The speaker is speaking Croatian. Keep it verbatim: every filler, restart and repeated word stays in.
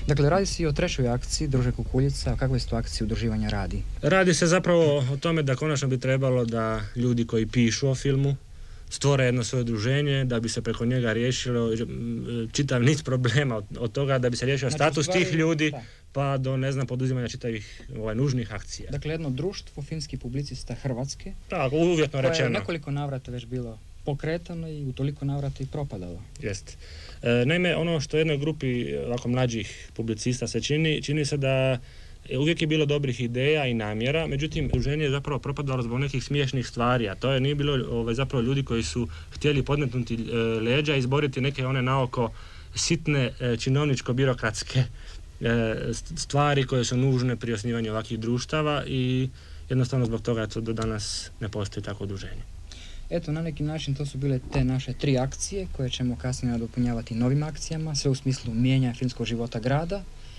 Dakle, radi se i o trećoj akciji Druže Kukuljica. O kakvoj se to akciji udruživanja radi? Radi se zapravo o tome da konačno bi trebalo da ljudi koji pišu o filmu stvore jedno svoje udruženje, da bi se preko njega riješilo čitav niz problema od, od toga, da bi se riješio znači, status stvari, tih ljudi, da. Pa do, ne znam, poduzimanja čitavih ovaj, nužnih akcija. Dakle, jedno društvo finskih publicista Hrvatske, tako, uvjetno rečeno, koje je nekoliko navrata već bilo pokretano i u toliko navrata i propadalo. Jest. E, naime, ono što jednoj grupi ovako mlađih publicista se čini, čini se da uvijek je bilo dobrih ideja i namjera, međutim, udruženje je zapravo propadalo zbog nekih smiješnih stvari, a to je nije bilo ovaj, zapravo ljudi koji su htjeli podmetnuti e, leđa i izboriti neke one naoko sitne e, činovničko-birokratske e, stvari koje su nužne pri osnivanju ovakvih društava i jednostavno zbog toga to do danas ne postoji tako udruženje. Eto, na neki način to su bile te naše tri akcije koje ćemo kasnije nadopunjavati novim akcijama, sve u smislu mijenjanja filmskog života grada